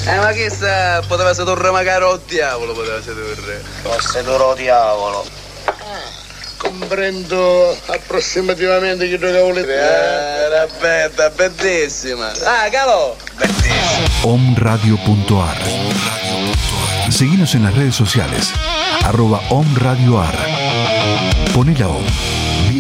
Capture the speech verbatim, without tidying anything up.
Eh, ma che sta? Poteva sedurre magari o diavolo, poteva sedurre. O sedurre o diavolo. Comprendo approssimativamente che gioca volete. Eh, era bella, bellissima. Ah, calò. Bellissimo. omradio punto ar. Seguinos en las redes sociales, arroba omradioar. Poné la O.